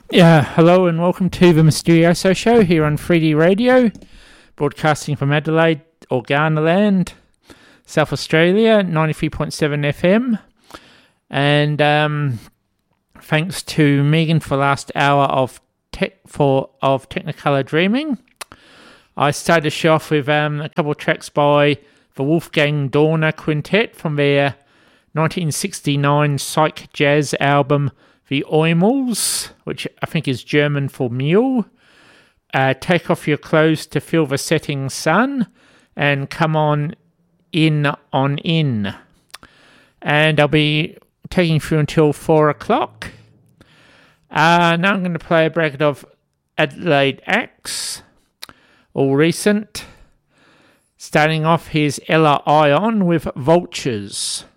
Yeah, hello and welcome to the Mysterioso Show here on 3D Radio, broadcasting from Adelaide, Organaland, South Australia, 93.7 FM. And thanks to Megan for the last hour of Technicolor Dreaming. I started the show off with a couple of tracks by the Wolfgang Dorner Quintet from their 1969 psych jazz album The Oimels, which I think is German for mule. Take Off Your Clothes to Feel the Setting Sun, and Come On In. And I'll be taking you through until 4 o'clock. Now I'm going to play a bracket of Adelaide acts, all recent. Starting off, here's Ella Ion with Vultures.